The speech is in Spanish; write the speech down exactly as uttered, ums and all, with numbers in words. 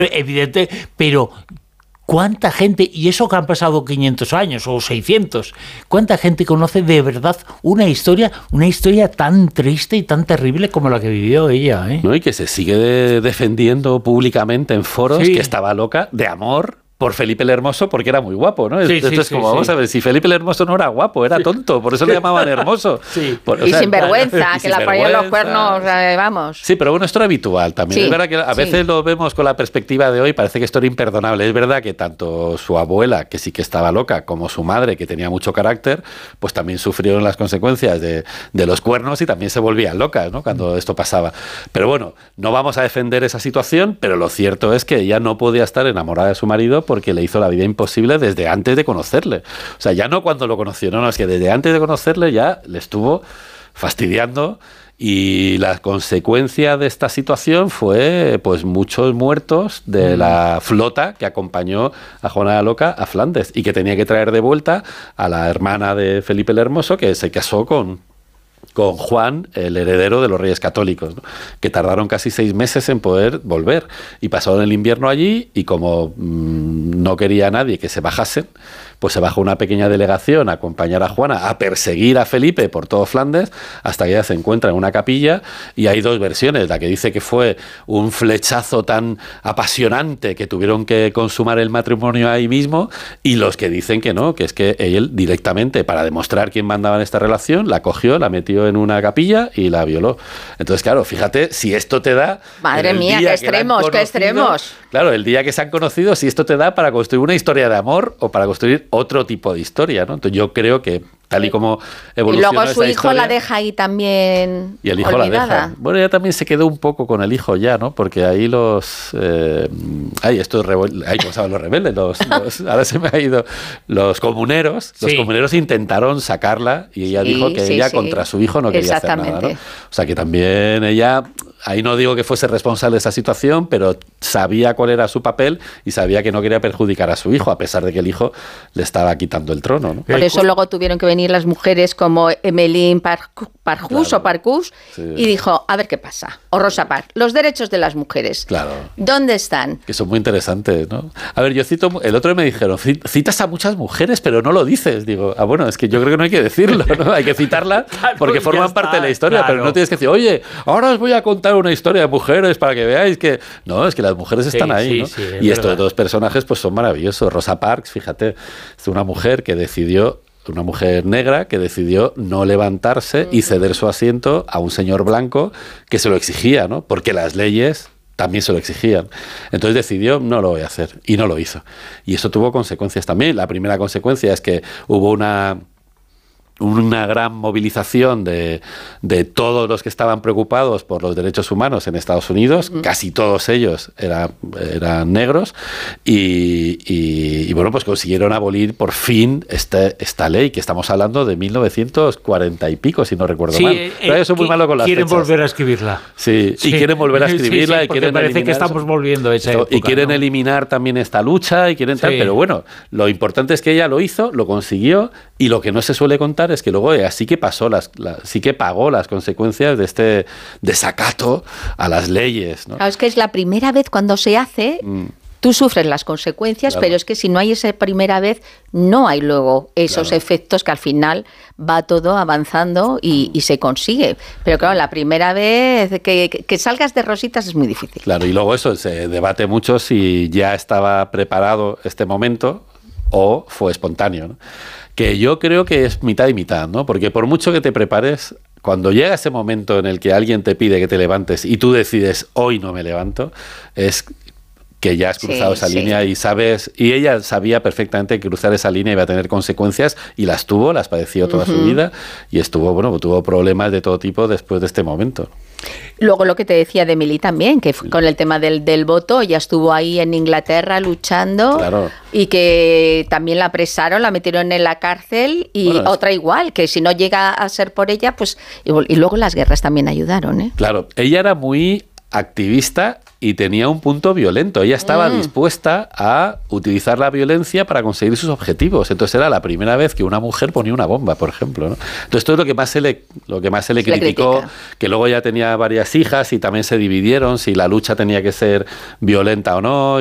evidente, pero ¿cuánta gente, y eso que han pasado quinientos años o seiscientos, cuánta gente conoce de verdad una historia, una historia tan triste y tan terrible como la que vivió ella, ¿eh? No, y que se sigue de, defendiendo públicamente en foros, sí, que estaba loca de amor por Felipe el Hermoso porque era muy guapo, ¿no? Sí, Entonces, sí, como sí, vamos sí. a ver, si Felipe el Hermoso no era guapo, era tonto, por eso le llamaban hermoso. Sí. Por, y sea, sinvergüenza, y que sin la ponían los cuernos, o sea, vamos. Sí, pero bueno, esto era habitual también. Sí, es verdad que a veces sí. lo vemos con la perspectiva de hoy, parece que esto era imperdonable. Es verdad que tanto su abuela, que sí que estaba loca, como su madre, que tenía mucho carácter, pues también sufrieron las consecuencias de, de los cuernos y también se volvían locas, ¿no? Cuando esto pasaba. Pero bueno, no vamos a defender esa situación, pero lo cierto es que ella no podía estar enamorada de su marido porque le hizo la vida imposible desde antes de conocerle. O sea, ya no cuando lo conoció, no, no, es que desde antes de conocerle ya le estuvo fastidiando, y la consecuencia de esta situación fue pues muchos muertos de mm. la flota que acompañó a Juana la Loca a Flandes y que tenía que traer de vuelta a la hermana de Felipe el Hermoso, que se casó con con Juan, el heredero de los Reyes Católicos, ¿no? Que tardaron casi seis meses en poder volver y pasaron el invierno allí, y como mmm, no quería nadie que se bajasen, pues se bajó una pequeña delegación a acompañar a Juana, a perseguir a Felipe por todo Flandes, hasta que ella se encuentra en una capilla, y hay dos versiones, la que dice que fue un flechazo tan apasionante que tuvieron que consumar el matrimonio ahí mismo, y los que dicen que no, que es que él directamente, para demostrar quién mandaba en esta relación, la cogió, la metió en una capilla y la violó. Entonces, claro, fíjate, si esto te da... Madre mía, qué extremos, qué extremos. Claro, el día que se han conocido, si esto te da para construir una historia de amor o para construir otro tipo de historia, ¿no? Entonces yo creo que tal y como evoluciona. Y luego su hijo historia, la deja ahí también. Y el hijo olvidada. la deja. Bueno, ella también se quedó un poco con el hijo ya, ¿no? Porque ahí los... Eh, ay, estos rebeldes... Ay, ¿cómo se llaman los rebeldes? Los, los, ahora se me ha ido... Los comuneros. Los sí. comuneros intentaron sacarla y ella sí, dijo que sí, ella sí. contra su hijo no quería hacer nada, ¿no? O sea, que también ella... Ahí no digo que fuese responsable de esa situación, pero sabía cuál era su papel y sabía que no quería perjudicar a su hijo, a pesar de que el hijo le estaba quitando el trono, ¿no? Por eso luego tuvieron que venir las mujeres como Emmeline Parjus claro. o Parcus sí. y dijo, a ver qué pasa. O Rosa Parks, los derechos de las mujeres. Claro. ¿Dónde están? Que son muy interesantes, ¿no? A ver, yo cito, el otro me dijeron, citas a muchas mujeres, pero no lo dices. Digo, ah, bueno, es que yo creo que no hay que decirlo, ¿no? Hay que citarla porque claro, forman está, parte de la historia, claro. pero no tienes que decir, oye, ahora os voy a contar una historia de mujeres para que veáis que... No, es que las mujeres están sí, ahí, sí, ¿no? Sí, y estos verdad. dos personajes pues son maravillosos. Rosa Parks, fíjate, es una mujer que decidió, una mujer negra que decidió no levantarse y ceder su asiento a un señor blanco que se lo exigía, ¿no? Porque las leyes también se lo exigían. Entonces decidió, no lo voy a hacer, y no lo hizo. Y eso tuvo consecuencias también. La primera consecuencia es que hubo una... una gran movilización de, de todos los que estaban preocupados por los derechos humanos en Estados Unidos, mm. casi todos ellos eran, eran negros, y, y, y bueno, pues consiguieron abolir por fin este, esta ley, que estamos hablando de mil novecientos cuarenta y pico, si no recuerdo sí, mal. Eh, Pero yo soy muy malo con las quieren fechas. volver a escribirla. Sí, sí, y quieren volver a escribirla. Sí, sí, y quieren parece eliminar que estamos volviendo a esa época, y quieren ¿no? eliminar también esta lucha, y quieren sí. tal, pero bueno, lo importante es que ella lo hizo, lo consiguió, y lo que no se suele contar es que luego ella sí que pasó las, la, sí que pagó las consecuencias de este desacato a las leyes, ¿no? Claro, es que es la primera vez cuando se hace, mm. tú sufres las consecuencias, claro. pero es que si no hay esa primera vez, no hay luego esos claro. efectos que al final va todo avanzando y, y se consigue. Pero claro, la primera vez que, que, que salgas de rositas es muy difícil. Claro, y luego eso, se debate mucho si ya estaba preparado este momento o fue espontáneo, ¿no? Que yo creo que es mitad y mitad, ¿no? Porque por mucho que te prepares, cuando llega ese momento en el que alguien te pide que te levantes y tú decides, hoy no me levanto, es que ya has cruzado sí, esa sí. línea y sabes, y ella sabía perfectamente que cruzar esa línea iba a tener consecuencias, y las tuvo, las padeció toda uh-huh. su vida, y estuvo, bueno, tuvo problemas de todo tipo después de este momento. Luego lo que te decía de Emily también, que con el tema del, del voto, ya estuvo ahí en Inglaterra luchando, claro. y que también la apresaron, la metieron en la cárcel, y bueno, otra igual, que si no llega a ser por ella, pues... Y, y luego las guerras también ayudaron, ¿eh? Claro, ella era muy activista y tenía un punto violento. Ella estaba mm. dispuesta a utilizar la violencia para conseguir sus objetivos. Entonces era la primera vez que una mujer ponía una bomba, por ejemplo, ¿no? Entonces esto es lo que más se le, lo que más se le se criticó, que luego ya tenía varias hijas y también se dividieron si la lucha tenía que ser violenta o no.